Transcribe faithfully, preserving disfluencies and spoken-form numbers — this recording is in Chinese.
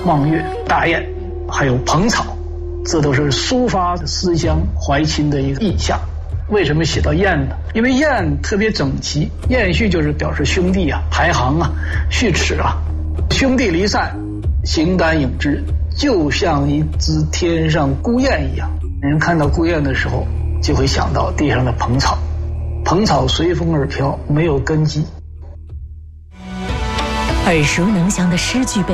望月、大雁，还有蓬草，这都是抒发思乡怀亲的一个意象。为什么写到雁呢？因为雁特别整齐，雁序就是表示兄弟啊、排行啊、序齿啊，兄弟离散，形单影只，就像一只天上孤雁一样。人看到孤雁的时候，就会想到地上的蓬草，蓬草随风而飘，没有根基。 耳熟能详的诗句背